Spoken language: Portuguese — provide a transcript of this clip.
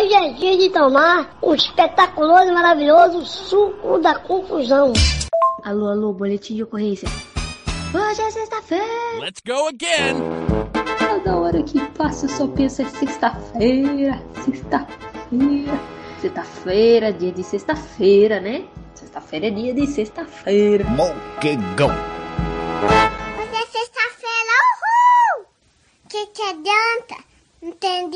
Hoje é dia de tomar o espetaculoso e maravilhoso suco da confusão. Alô, boletim de ocorrência. Hoje é sexta-feira. Let's go again. Cada hora que passa eu só penso em sexta-feira. Sexta-feira, dia de sexta-feira, né? Sexta-feira é dia de sexta-feira. Moquegão. Hoje é sexta-feira, uhul! Que adianta? Entendi.